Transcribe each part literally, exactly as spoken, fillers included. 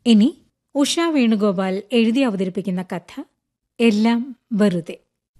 ഇനി ഉഷ വേണുഗോപാൽ എഴുതി അവതരിപ്പിക്കുന്ന കഥ എല്ലാം വെറുതെ.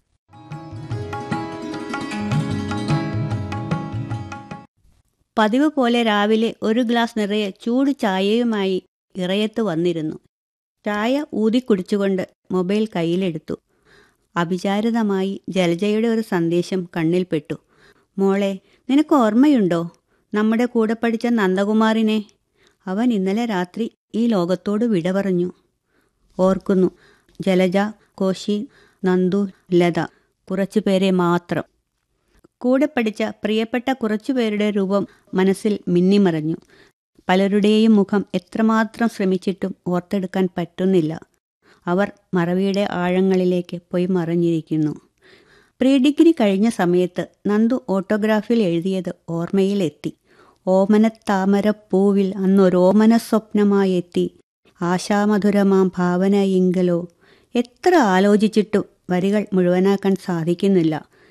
പതിവ് പോലെ രാവിലെ ഒരു ഗ്ലാസ് നിറയെ ചൂട് ചായയുമായി ഇറയത്ത് വന്നിരുന്നു. ചായ ഊതിക്കുടിച്ചുകൊണ്ട് മൊബൈൽ കയ്യിലെടുത്തു. അവിചാരിതമായി ജലജയുടെ ഒരു സന്ദേശം കണ്ണിൽപ്പെട്ടു. മോളെ, നിനക്ക് ഓർമ്മയുണ്ടോ നമ്മുടെ കൂടെ പഠിച്ച നന്ദകുമാറിനെ? അവൻ ഇന്നലെ രാത്രി ഈ ലോകത്തോട് വിട പറഞ്ഞു. ഓർക്കുന്നു. ജലജ, കോശി, നന്ദു, ലത, കുറച്ചു പേരെ മാത്രം. കൂടെ പഠിച്ച പ്രിയപ്പെട്ട കുറച്ചുപേരുടെ രൂപം മനസ്സിൽ മിന്നിമറഞ്ഞു. പലരുടെയും മുഖം എത്രമാത്രം ശ്രമിച്ചിട്ടും ഓർത്തെടുക്കാൻ പറ്റുന്നില്ല. അവർ മറവിയുടെ ആഴങ്ങളിലേക്ക് പോയി മറഞ്ഞിരിക്കുന്നു. പ്രീ ഡിഗ്രി കഴിഞ്ഞ സമയത്ത് നന്ദു ഓട്ടോഗ്രാഫിൽ എഴുതിയത് ഓർമ്മയിലെത്തി. ഓമനത്താമരപ്പൂവിൽ അന്നൊരോമന സ്വപ്നമായെത്തി ആശാമധുരമാം ഭാവനയിങ്കലോ. എത്ര ആലോചിച്ചിട്ടും വരികൾ മുഴുവനാക്കാൻ സാധിക്കുന്നില്ല.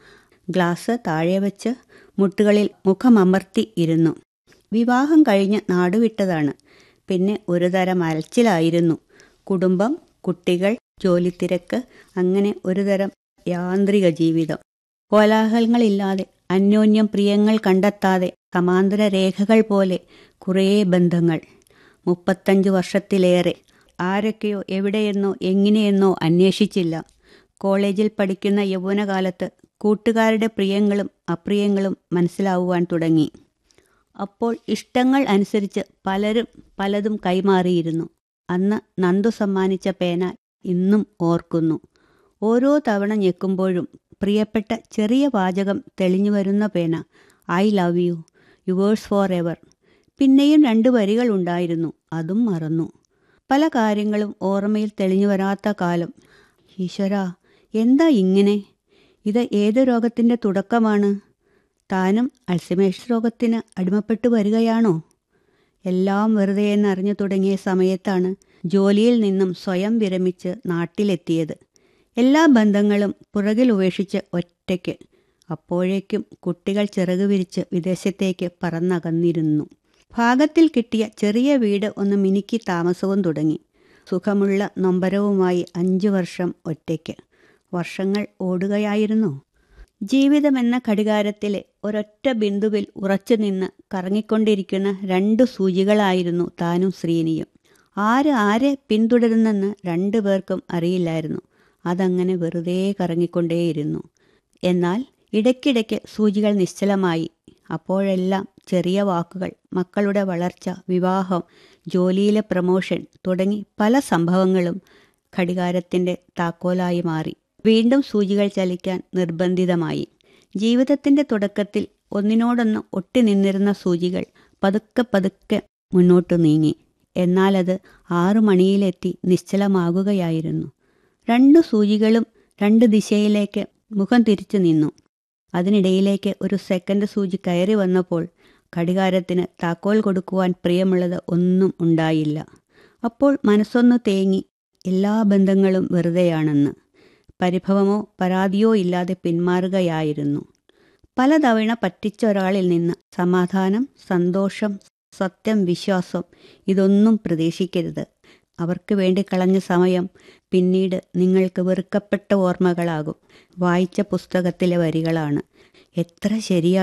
ഗ്ലാസ് താഴെ വച്ച് മുട്ടുകളിൽ മുഖമമർത്തി ഇരുന്നു. വിവാഹം കഴിഞ്ഞ് നാടുവിട്ടതാണ്. പിന്നെ ഒരു തരം അലച്ചിലായിരുന്നു. കുടുംബം, കുട്ടികൾ, ജോലിത്തിരക്ക്, അങ്ങനെ ഒരു തരം യാന്ത്രിക ജീവിതം. കോലാഹലങ്ങളില്ലാതെ, അന്യോന്യം പ്രിയങ്ങൾ കണ്ടെത്താതെ, സമാന്തര രേഖകൾ പോലെ കുറേ ബന്ധങ്ങൾ. മുപ്പത്തഞ്ച് വർഷത്തിലേറെ. ആരൊക്കെയോ എവിടെയെന്നോ എങ്ങനെയെന്നോ അന്വേഷിച്ചില്ല. കോളേജിൽ പഠിക്കുന്ന യൗവനകാലത്ത് കൂട്ടുകാരുടെ പ്രിയങ്ങളും അപ്രിയങ്ങളും മനസ്സിലാവുവാൻ തുടങ്ങി. അപ്പോൾ ഇഷ്ടങ്ങൾ അനുസരിച്ച് പലരും പലതും കൈമാറിയിരുന്നു. അന്ന് നന്ദു സമ്മാനിച്ച പേന ഇന്നും ഓർക്കുന്നു. ഓരോ തവണ ഞെക്കുമ്പോഴും പ്രിയപ്പെട്ട ചെറിയ വാചകം തെളിഞ്ഞു വരുന്ന പേന. I love you, yours for ever. പിന്നെയും രണ്ട് വരികൾ ഉണ്ടായിരുന്നു, അതും മറന്നു. പല കാര്യങ്ങളും ഓർമ്മയിൽ തെളിഞ്ഞു വരാത്ത കാലം. ഈശ്വരാ, എന്താ ഇങ്ങനെ? ഇത് ഏത് രോഗത്തിൻ്റെ തുടക്കമാണ്? താനും അൾസിമേഴ്സ് രോഗത്തിന് അടിമപ്പെട്ടു വരികയാണോ? എല്ലാം വെറുതെ എന്നറിഞ്ഞു തുടങ്ങിയ സമയത്താണ് ജോലിയിൽ നിന്നും സ്വയം വിരമിച്ച് നാട്ടിലെത്തിയത്. എല്ലാ ബന്ധങ്ങളും പുറകിൽ ഉപേക്ഷിച്ച് ഒറ്റയ്ക്ക്. അപ്പോഴേക്കും കുട്ടികൾ ചിറക് വിരിച്ച് വിദേശത്തേക്ക് പറന്നകന്നിരുന്നു. ഭാഗത്തിൽ കിട്ടിയ ചെറിയ വീട് ഒന്ന് മിനുക്കി താമസവും തുടങ്ങി. സുഖമുള്ള നൊമ്പരവുമായി അഞ്ചു വർഷം ഒറ്റയ്ക്ക്. വർഷങ്ങൾ ഓടുകയായിരുന്നു. ജീവിതമെന്ന ഘടികാരത്തിലെ ഒരൊറ്റ ബിന്ദുവിൽ ഉറച്ചു നിന്ന് കറങ്ങിക്കൊണ്ടിരിക്കുന്ന രണ്ടു സൂചികളായിരുന്നു താനും ശ്രീനിയും. ആര് ആരെ പിന്തുടരുന്നെന്ന് രണ്ടു പേർക്കും അറിയില്ലായിരുന്നു. അതങ്ങനെ വെറുതെ കറങ്ങിക്കൊണ്ടേയിരുന്നു. എന്നാൽ ഇടയ്ക്കിടയ്ക്ക് സൂചികൾ നിശ്ചലമായി. അപ്പോഴെല്ലാം ചെറിയ വാക്കുകൾ, മക്കളുടെ വളർച്ച, വിവാഹം, ജോലിയിലെ പ്രമോഷൻ തുടങ്ങി പല സംഭവങ്ങളും ഘടികാരത്തിൻ്റെ താക്കോലായി മാറി. വീണ്ടും സൂചികൾ ചലിക്കാൻ നിർബന്ധിതമായി. ജീവിതത്തിൻ്റെ തുടക്കത്തിൽ ഒന്നിനോടൊന്ന് ഒട്ടി നിന്നിരുന്ന സൂചികൾ പതുക്കെ പതുക്കെ മുന്നോട്ടു നീങ്ങി. എന്നാലത് ആറു മണിയിലെത്തി നിശ്ചലമാകുകയായിരുന്നു. രണ്ടു സൂചികളും രണ്ട് ദിശയിലേക്ക് മുഖം തിരിച്ചു നിന്നു. അതിനിടയിലേക്ക് ഒരു സെക്കൻഡ് സൂചി കയറി വന്നപ്പോൾ ഘടികാരത്തിന് താക്കോൽ കൊടുക്കുവാൻ പ്രിയമുള്ളത് ഒന്നും ഉണ്ടായില്ല. അപ്പോൾ മനസ്സൊന്നു തേങ്ങി. എല്ലാ ബന്ധങ്ങളും വെറുതെയാണെന്ന്. പരിഭവമോ പരാതിയോ ഇല്ലാതെ പിന്മാറുകയായിരുന്നു. പലതവണ പറ്റിച്ച ഒരാളിൽ നിന്ന് സമാധാനം, സന്തോഷം, സത്യം, വിശ്വാസം ഇതൊന്നും പ്രതീക്ഷിക്കരുത്. അവർക്ക് വേണ്ടി കളഞ്ഞ സമയം പിന്നീട് നിങ്ങൾക്ക് വെറുക്കപ്പെട്ട ഓർമ്മകളാകും. വായിച്ച പുസ്തകത്തിലെ വരികളാണ്. എത്ര ശരിയാണ്.